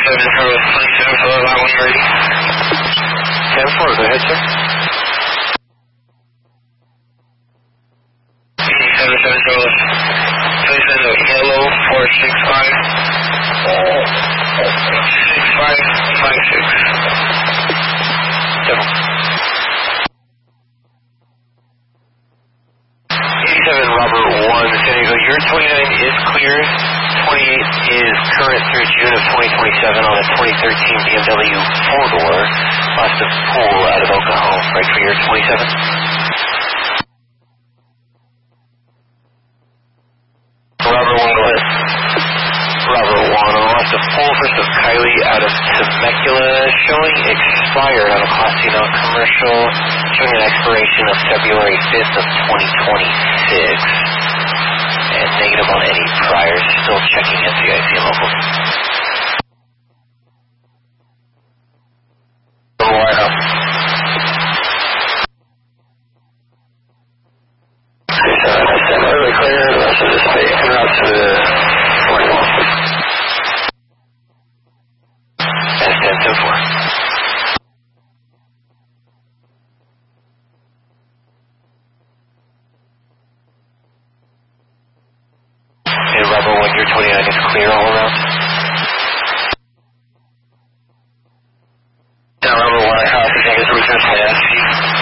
Charlie 27 for line 1 ready. 10-4, go ahead, sir. 87 Charlie. Please send a yellow 465. 6556. 87 Robert 1, San Diego, your 29 is clear. 28 is current through June of 2027 on a 2013 BMW 4-door. Lost of pool out of Oklahoma, right for your 27. Robert 1, go ahead. Robert 1, on lost of pool first of Kylie out of Temecula, showing expired on a Class C non-commercial, showing an expiration of February 5th of 2026. And negative on any priors, still checking NCIC and locals. White House. That's really clear. The rest of the state en route to the 41. That's 10-4. And Robert 1, your 29 is clear all around? Now, Robert 1, I think it's return to the SC.